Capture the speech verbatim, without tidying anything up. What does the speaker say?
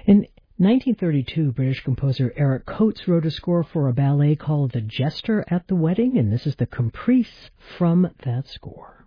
In nineteen thirty-two, British composer Eric Coates wrote a score for a ballet called The Jester at the Wedding, and this is the Caprice from that score.